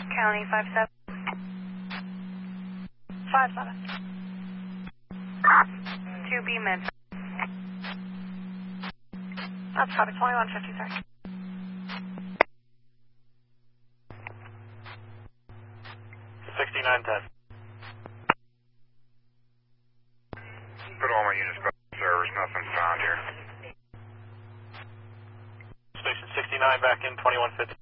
County 57. 57. 2B mid. That's copy 2153. 6910. Put all my units back in service, nothing found here. Station 69 back in 2150.